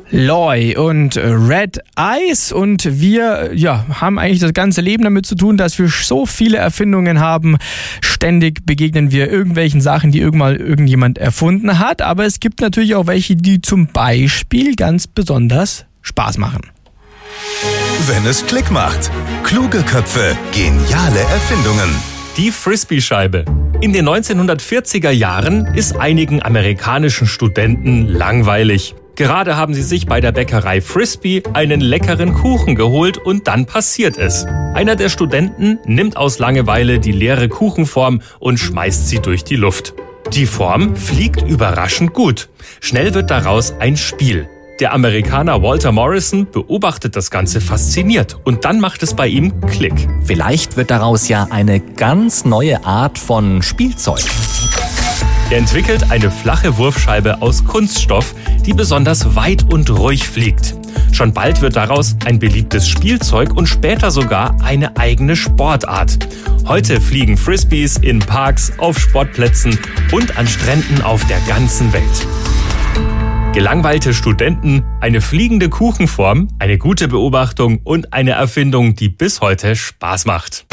Loy und Red Eyes, und wir haben eigentlich das ganze Leben damit zu tun, dass wir so viele Erfindungen haben. Ständig begegnen wir irgendwelchen Sachen, die irgendjemand erfunden hat, aber es gibt natürlich auch welche, die zum Beispiel ganz besonders Spaß machen. Wenn es Klick macht. Kluge Köpfe, geniale Erfindungen. Die Frisbee-Scheibe. In den 1940er Jahren ist einigen amerikanischen Studenten langweilig. Gerade haben sie sich bei der Bäckerei Frisbee einen leckeren Kuchen geholt und dann passiert es. Einer der Studenten nimmt aus Langeweile die leere Kuchenform und schmeißt sie durch die Luft. Die Form fliegt überraschend gut. Schnell wird daraus ein Spiel. Der Amerikaner Walter Morrison beobachtet das Ganze fasziniert und dann macht es bei ihm Klick. Vielleicht wird daraus ja eine ganz neue Art von Spielzeug. Er entwickelt eine flache Wurfscheibe aus Kunststoff, die besonders weit und ruhig fliegt. Schon bald wird daraus ein beliebtes Spielzeug und später sogar eine eigene Sportart. Heute fliegen Frisbees in Parks, auf Sportplätzen und an Stränden auf der ganzen Welt. Gelangweilte Studenten, eine fliegende Kuchenform, eine gute Beobachtung und eine Erfindung, die bis heute Spaß macht.